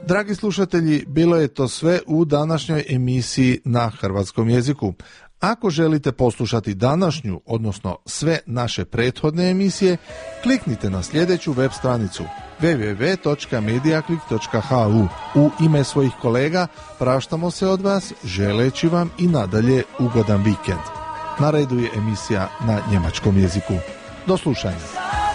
Dragi slušatelji, bilo je to sve u današnjoj emisiji na hrvatskom jeziku. Ako želite poslušati današnju, odnosno sve naše prethodne emisije, kliknite na sljedeću web stranicu www.mediaclick.hu. U ime svojih kolega praštamo se od vas, želeći vam i nadalje ugodan vikend. Na redu je emisija na njemačkom jeziku. Do slušanja.